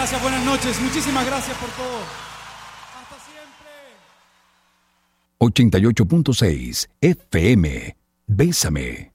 gracias, buenas noches. Muchísimas gracias por todo. Hasta siempre. 88.6 FM. Bésame.